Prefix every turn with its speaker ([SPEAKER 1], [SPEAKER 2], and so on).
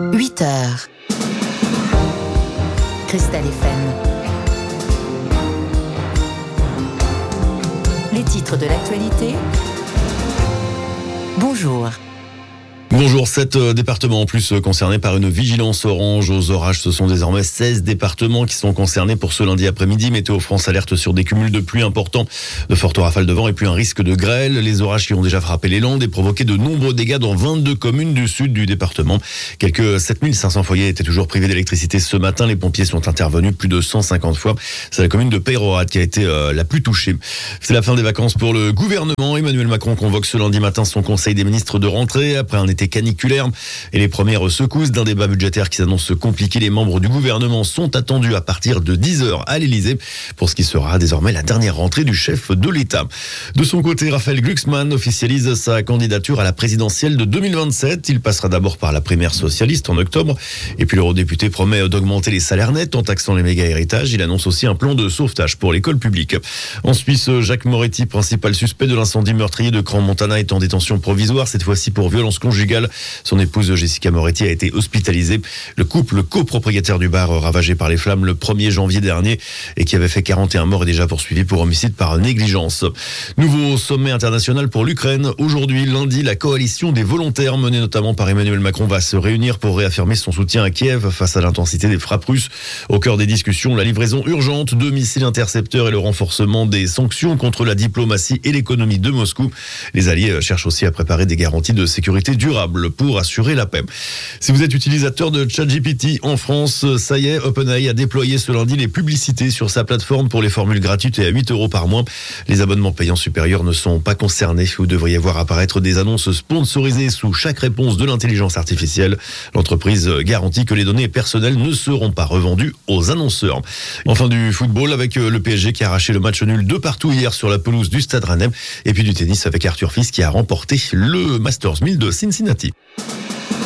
[SPEAKER 1] 8h. Cristal FM. Les titres de l'actualité. Bonjour.
[SPEAKER 2] Bonjour, 7 départements en plus concernés par une vigilance orange aux orages. Ce sont désormais 16 départements qui sont concernés pour ce lundi après-midi. Météo France alerte sur des cumuls de pluie importants, de fortes rafales de vent et puis un risque de grêle. Les orages qui ont déjà frappé les Landes et provoqué de nombreux dégâts dans 22 communes du sud du département. Quelques 7500 foyers étaient toujours privés d'électricité ce matin. Les pompiers sont intervenus plus de 150 fois. C'est la commune de Peyrehorade qui a été la plus touchée. C'est la fin des vacances pour le gouvernement. Emmanuel Macron convoque ce lundi matin son conseil des ministres de rentrée après un été caniculaire et les premières secousses d'un débat budgétaire qui s'annonce compliqué. Les membres du gouvernement sont attendus à partir de 10h à l'Elysée pour ce qui sera désormais la dernière rentrée du chef de l'État. De son côté, Raphaël Glucksmann officialise sa candidature à la présidentielle de 2027. Il passera d'abord par la primaire socialiste en octobre et puis l'eurodéputé promet d'augmenter les salaires nets en taxant les méga-héritages. Il annonce aussi un plan de sauvetage pour l'école publique. En Suisse, Jacques Moretti, principal suspect de l'incendie meurtrier de Crans-Montana, est en détention provisoire, cette fois-ci pour violence conjugale. Son épouse Jessica Moretti a été hospitalisée. Le couple copropriétaire du bar ravagé par les flammes le 1er janvier dernier et qui avait fait 41 morts est déjà poursuivi pour homicide par négligence. Nouveau sommet international pour l'Ukraine. Aujourd'hui, lundi, la coalition des volontaires menée notamment par Emmanuel Macron va se réunir pour réaffirmer son soutien à Kiev face à l'intensité des frappes russes. Au cœur des discussions, la livraison urgente de missiles intercepteurs et le renforcement des sanctions contre la diplomatie et l'économie de Moscou. Les alliés cherchent aussi à préparer des garanties de sécurité durable pour assurer la paix. Si vous êtes utilisateur de ChatGPT en France, ça y est, OpenAI a déployé ce lundi les publicités sur sa plateforme pour les formules gratuites et à 8 € par mois. Les abonnements payants supérieurs ne sont pas concernés. Vous devriez voir apparaître des annonces sponsorisées sous chaque réponse de l'intelligence artificielle. L'entreprise garantit que les données personnelles ne seront pas revendues aux annonceurs. Enfin du football avec le PSG qui a arraché le match nul 2-2 hier sur la pelouse du Stade Rennais et puis du tennis avec Arthur Fils qui a remporté le Masters 1000 de Cincinnati.